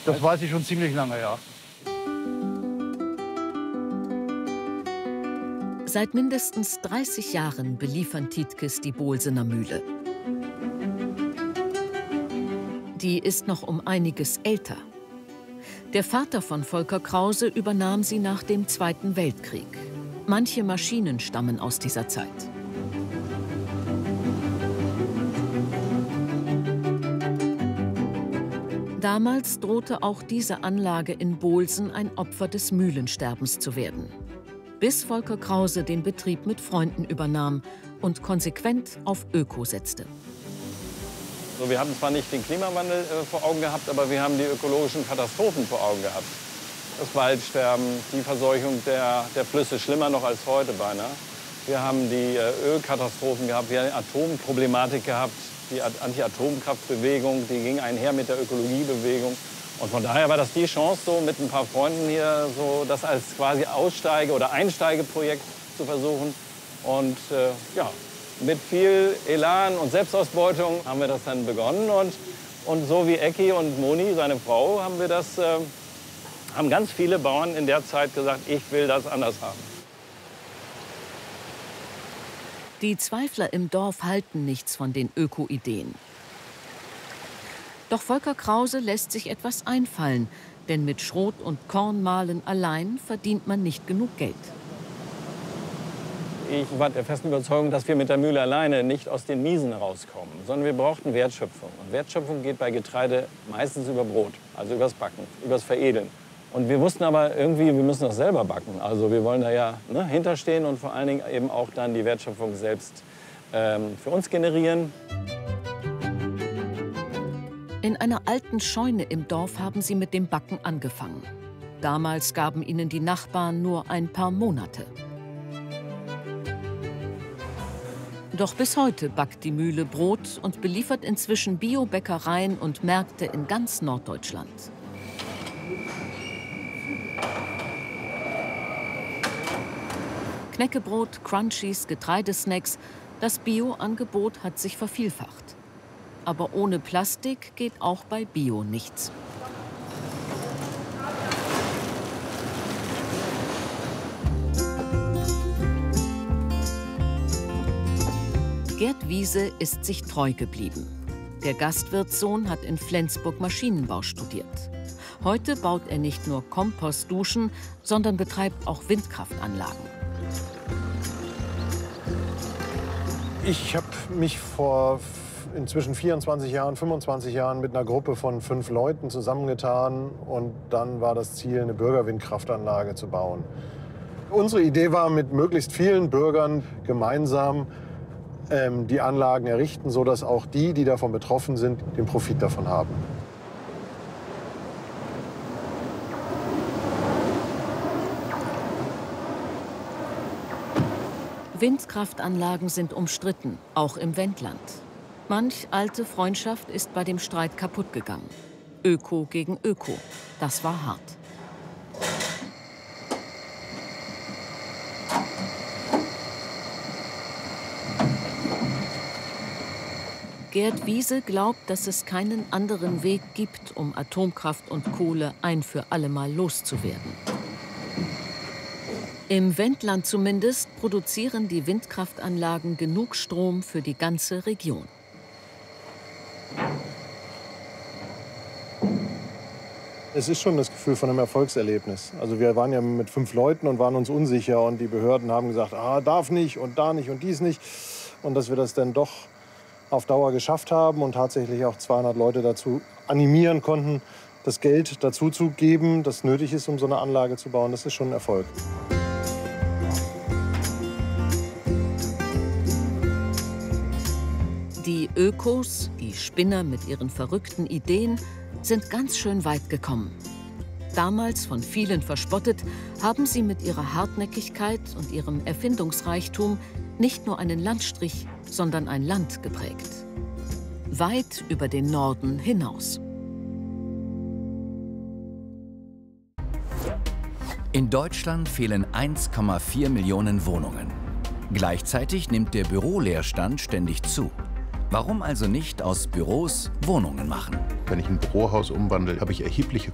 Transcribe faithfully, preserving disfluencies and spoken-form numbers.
Das weiß ich schon ziemlich lange, ja. Seit mindestens dreißig Jahren beliefern Tietkes die Bohlsener Mühle. Die ist noch um einiges älter. Der Vater von Volker Krause übernahm sie nach dem Zweiten Weltkrieg. Manche Maschinen stammen aus dieser Zeit. Damals drohte auch diese Anlage in Bohlsen ein Opfer des Mühlensterbens zu werden. Bis Volker Krause den Betrieb mit Freunden übernahm und konsequent auf Öko setzte. So, wir haben zwar nicht den Klimawandel äh, vor Augen gehabt, aber wir haben die ökologischen Katastrophen vor Augen gehabt. Das Waldsterben, die Verseuchung der, der Flüsse, schlimmer noch als heute beinahe. Wir haben die äh, Ölkatastrophen gehabt, wir haben die Atomproblematik gehabt, die Anti-Atomkraftbewegung, die ging einher mit der Ökologiebewegung. Und von daher war das die Chance, so mit ein paar Freunden hier so das als quasi Aussteige- oder Einsteigeprojekt zu versuchen. Und äh, ja, mit viel Elan und Selbstausbeutung haben wir das dann begonnen. Und, und so wie Ecki und Moni, seine Frau, haben wir das, äh, haben ganz viele Bauern in der Zeit gesagt, ich will das anders haben. Die Zweifler im Dorf halten nichts von den Öko-Ideen. Doch Volker Krause lässt sich etwas einfallen, denn mit Schrot und Kornmahlen allein verdient man nicht genug Geld. Ich war der festen Überzeugung, dass wir mit der Mühle alleine nicht aus den Miesen rauskommen, sondern wir brauchten Wertschöpfung. Und Wertschöpfung geht bei Getreide meistens über Brot, also übers Backen, übers Veredeln. Und wir wussten aber irgendwie, wir müssen das selber backen. Also wir wollen da ja ne, hinterstehen und vor allen Dingen eben auch dann die Wertschöpfung selbst ähm, für uns generieren. In einer alten Scheune im Dorf haben sie mit dem Backen angefangen. Damals gaben ihnen die Nachbarn nur ein paar Monate. Doch bis heute backt die Mühle Brot und beliefert inzwischen Bio-Bäckereien und Märkte in ganz Norddeutschland. Knäckebrot, Crunchies, Getreidesnacks, das Bio-Angebot hat sich vervielfacht. Aber ohne Plastik geht auch bei Bio nichts. Gerd Wiese ist sich treu geblieben. Der Gastwirtssohn hat in Flensburg Maschinenbau studiert. Heute baut er nicht nur Kompostduschen, sondern betreibt auch Windkraftanlagen. Ich habe mich vor inzwischen vierundzwanzig Jahren, fünfundzwanzig Jahren mit einer Gruppe von fünf Leuten zusammengetan. Und dann war das Ziel, eine Bürgerwindkraftanlage zu bauen. Unsere Idee war, mit möglichst vielen Bürgern gemeinsam ähm, die Anlagen errichten, sodass auch die, die davon betroffen sind, den Profit davon haben. Windkraftanlagen sind umstritten, auch im Wendland. Manch alte Freundschaft ist bei dem Streit kaputt gegangen. Öko gegen Öko, das war hart. Gerd Wiese glaubt, dass es keinen anderen Weg gibt, um Atomkraft und Kohle ein für allemal loszuwerden. Im Wendland zumindest produzieren die Windkraftanlagen genug Strom für die ganze Region. Es ist schon das Gefühl von einem Erfolgserlebnis. Also wir waren ja mit fünf Leuten und waren uns unsicher. Und die Behörden haben gesagt, ah, darf nicht und da nicht und dies nicht. Und dass wir das dann doch auf Dauer geschafft haben und tatsächlich auch zweihundert Leute dazu animieren konnten, das Geld dazu zu geben, das nötig ist, um so eine Anlage zu bauen, das ist schon ein Erfolg. Die Ökos, die Spinner mit ihren verrückten Ideen, sind ganz schön weit gekommen. Damals von vielen verspottet, haben sie mit ihrer Hartnäckigkeit und ihrem Erfindungsreichtum nicht nur einen Landstrich, sondern ein Land geprägt. Weit über den Norden hinaus. In Deutschland fehlen eins Komma vier Millionen Wohnungen. Gleichzeitig nimmt der Büroleerstand ständig zu. Warum also nicht aus Büros Wohnungen machen? Wenn ich ein Bürohaus umwandle, habe ich erhebliche